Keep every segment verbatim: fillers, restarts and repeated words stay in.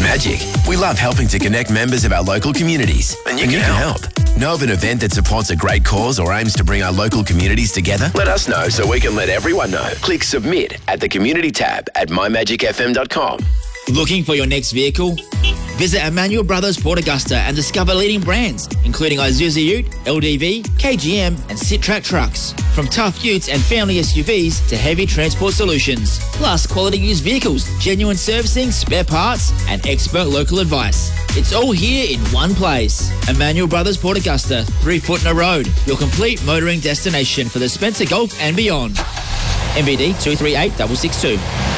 Magic, we love helping to connect members of our local communities. And you, and can, you help. can help. Know of an event that supports a great cause or aims to bring our local communities together? Let us know so we can let everyone know. Click Submit at the Community tab at my magic f m dot com. Looking for your next vehicle? Visit Emmanuel Brothers Port Augusta and discover leading brands, including Isuzu Ute, L D V, K G M and Sittrack trucks. From tough utes and family S U Vs to heavy transport solutions. Plus quality used vehicles, genuine servicing, spare parts and expert local advice. It's all here in one place. Emmanuel Brothers Port Augusta, three Footner Road, your complete motoring destination for the Spencer Golf and beyond. M B D two three eight six six two.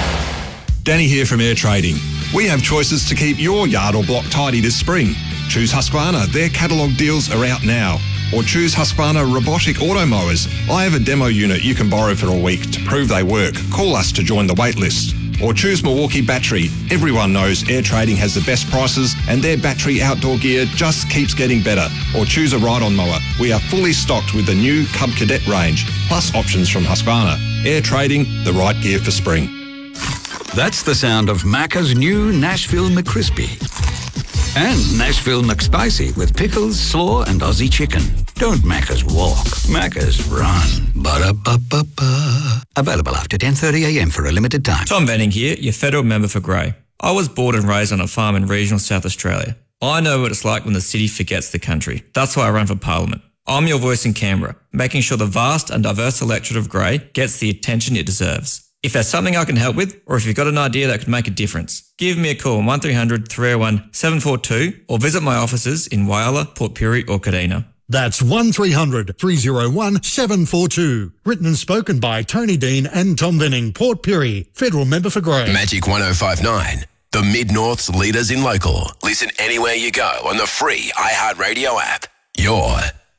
Danny here from Air Trading. We have choices to keep your yard or block tidy this spring. Choose Husqvarna, their catalogue deals are out now. Or choose Husqvarna robotic auto mowers. I have a demo unit you can borrow for a week to prove they work. Call us to join the wait list. Or choose Milwaukee Battery. Everyone knows Air Trading has the best prices and their battery outdoor gear just keeps getting better. Or choose a ride-on mower. We are fully stocked with the new Cub Cadet range, plus options from Husqvarna. Air Trading, the right gear for spring. That's the sound of Macca's new Nashville McCrispy. And Nashville McSpicy with pickles, slaw and Aussie chicken. Don't Macca's walk, Macca's run. Ba-da-ba-ba-ba. Available after ten thirty a m for a limited time. Tom Venning here, your federal member for Grey. I was born and raised on a farm in regional South Australia. I know what it's like when the city forgets the country. That's why I run for Parliament. I'm your voice in Canberra, making sure the vast and diverse electorate of Grey gets the attention it deserves. If there's something I can help with, or if you've got an idea that could make a difference, give me a call on one three hundred three oh one seven four two or visit my offices in Whyalla, Port Pirie or Kadina. That's one three hundred three oh one seven four two. Written and spoken by Tony Dean and Tom Venning, Port Pirie, Federal Member for Grey. Magic one oh five nine, the Mid-North's leaders in local. Listen anywhere you go on the free iHeartRadio app. Your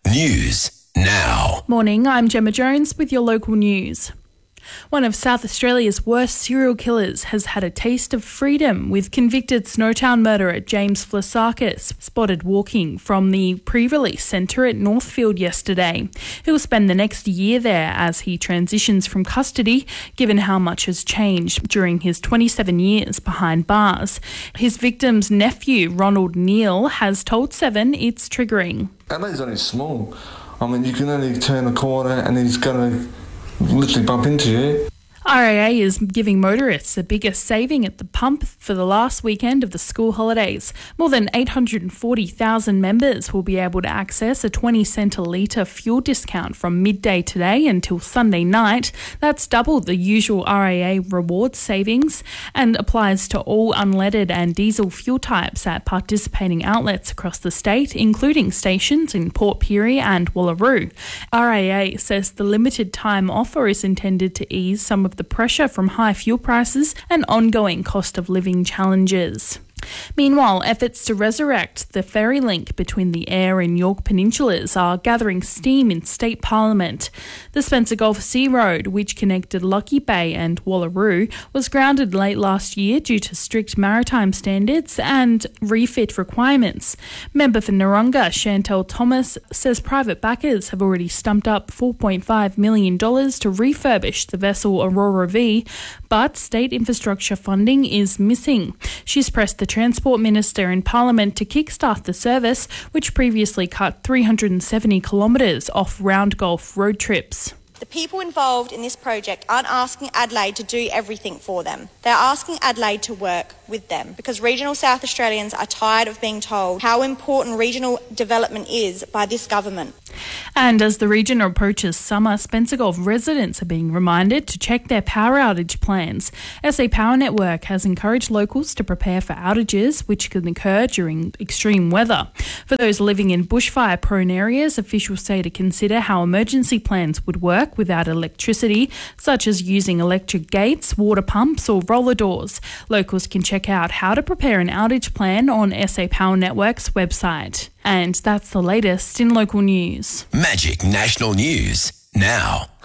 news now. Morning, I'm Gemma Jones with your local news. One of South Australia's worst serial killers has had a taste of freedom, with convicted Snowtown murderer James Flasakis spotted walking from the pre-release centre at Northfield yesterday. He'll spend the next year there as he transitions from custody, given how much has changed during his twenty-seven years behind bars. His victim's nephew, Ronald Neal, has told Seven it's triggering. Adelaide's only small. I mean, you can only turn a corner and he's going to literally bump into you. R A A is giving motorists the biggest saving at the pump for the last weekend of the school holidays. More than eight hundred forty thousand members will be able to access a twenty cent a litre fuel discount from midday today until Sunday night. That's double the usual R A A rewards savings and applies to all unleaded and diesel fuel types at participating outlets across the state, including stations in Port Pirie and Wallaroo. R A A says the limited time offer is intended to ease some of the pressure from high fuel prices and ongoing cost of living challenges. Meanwhile, efforts to resurrect the ferry link between the Eyre and York Peninsulas are gathering steam in State Parliament. The Spencer Gulf Sea Road, which connected Lucky Bay and Wallaroo, was grounded late last year due to strict maritime standards and refit requirements. Member for Narunga, Chantel Thomas, says private backers have already stumped up four point five million dollars to refurbish the vessel Aurora V, but state infrastructure funding is missing. She's pressed the Transport Minister in Parliament to kickstart the service, which previously cut three hundred seventy kilometres off round Gulf road trips. The people involved in this project aren't asking Adelaide to do everything for them. They're asking Adelaide to work with them, because regional South Australians are tired of being told how important regional development is by this government. And as the region approaches summer, Spencer Gulf residents are being reminded to check their power outage plans. S A Power Network has encouraged locals to prepare for outages which can occur during extreme weather. For those living in bushfire-prone areas, officials say to consider how emergency plans would work without electricity, such as using electric gates, water pumps or roller doors. Locals can check out how to prepare an outage plan on S A Power Network's website. And that's the latest in local news. Magic National News now.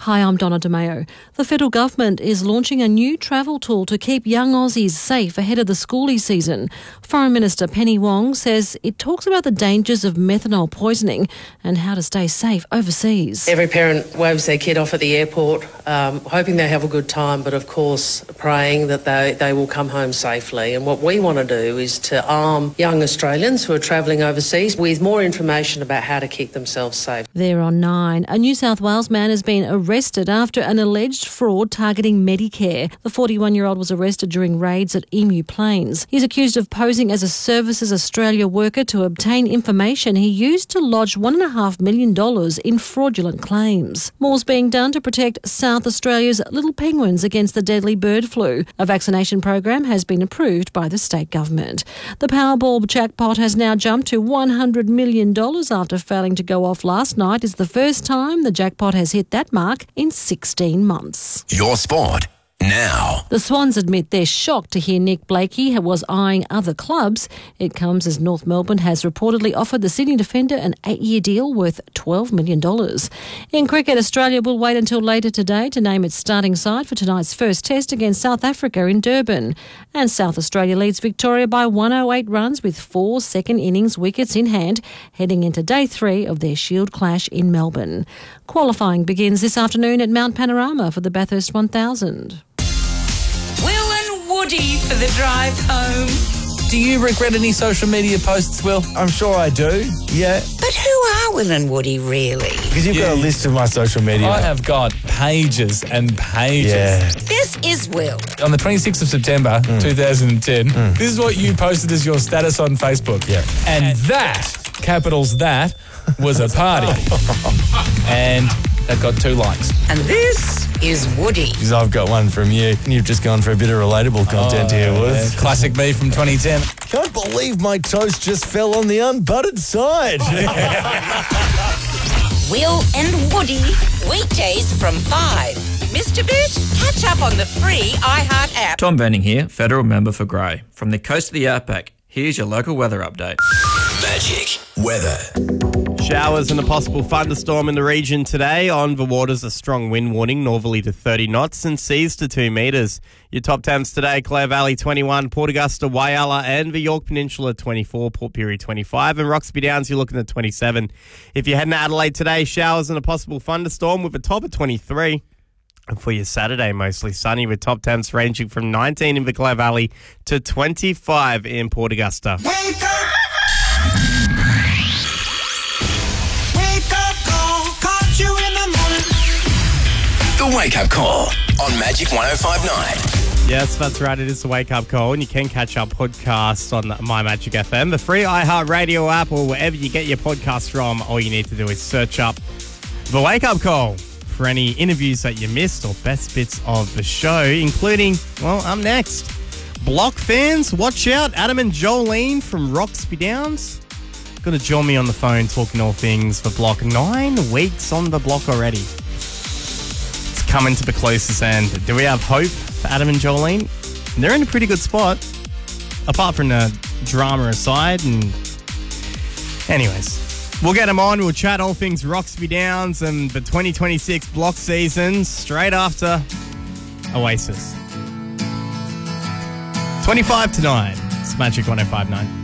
Hi, I'm Donna DeMeo. The federal government is launching a new travel tool to keep young Aussies safe ahead of the schoolie season. Foreign Minister Penny Wong says it talks about the dangers of methanol poisoning and how to stay safe overseas. Every parent waves their kid off at the airport, um, hoping they have a good time, but of course praying that they, they will come home safely. And what we want to do is to arm young Australians who are travelling overseas with more information about how to keep themselves safe. There are nine. A New South Wales man has been arrested after an alleged fraud targeting Medicare. The forty-one-year-old was arrested during raids at Emu Plains. He's accused of posing as a Services Australia worker to obtain information he used to lodge one point five million dollars in fraudulent claims. More's being done to protect South Australia's little penguins against the deadly bird flu. A vaccination program has been approved by the state government. The Powerball jackpot has now jumped to one hundred million dollars after failing to go off last night. It's the first time the jackpot has hit that mark in sixteen months. Your sport now. The Swans admit they're shocked to hear Nick Blakey was eyeing other clubs. It comes as North Melbourne has reportedly offered the Sydney defender an eight-year deal worth twelve million dollars. In cricket, Australia will wait until later today to name its starting side for tonight's first test against South Africa in Durban. And South Australia leads Victoria by one hundred eight runs with four second innings wickets in hand, heading into day three of their Shield clash in Melbourne. Qualifying begins this afternoon at Mount Panorama for the Bathurst one thousand. Will and Woody for the drive home. Do you regret any social media posts, Will? I'm sure I do, yeah. But who are Will and Woody really? Because you've yeah. got a list of my social media. I have got pages and pages. Yeah. This is Will. On the twenty-sixth of September, mm. two thousand ten, mm. this is what you posted as your status on Facebook. Yeah. And that, capitals that, was a party. And that got two likes. And this is Woody. Because I've got one from you. You've just gone for a bit of relatable content oh, here, Woods. Yeah. Classic me from twenty ten. Can't believe my toast just fell on the unbuttered side. Will and Woody, weekdays from five. Mister Bit, catch up on the free iHeart app. Tom Benning here, federal member for Grey. From the coast to the outback, here's your local weather update. Magic weather. Showers and a possible thunderstorm in the region today. On the waters, a strong wind warning, northerly to thirty knots and seas to two metres. Your top temps today, Clare Valley twenty-one, Port Augusta, Whyalla and the Yorke Peninsula twenty-four, Port Pirie twenty-five and Roxby Downs you're looking at twenty-seven. If you're heading to Adelaide today, showers and a possible thunderstorm with a top of twenty-three. And for your Saturday, mostly sunny with top temps ranging from nineteen in the Clare Valley to twenty-five in Port Augusta. Wake up! The Wake Up Call on Magic one oh five point nine. Yes, that's right. It is the Wake Up Call, and you can catch our podcast on My Magic F M, the free iHeartRadio app, or wherever you get your podcasts from. All you need to do is search up the Wake Up Call for any interviews that you missed or best bits of the show, including, well, up next, Block fans, watch out. Adam and Jolene from Roxby Downs going to join me on the phone talking all things for Block. Nine weeks on the block already. Coming to the closest end. Do we have hope for Adam and Jolene? They're in a pretty good spot, apart from the drama aside. And anyways, we'll get them on. We'll chat all things Roxby Downs and the twenty twenty-six block season straight after Oasis. twenty-five to nine. It's Magic one oh five point nine.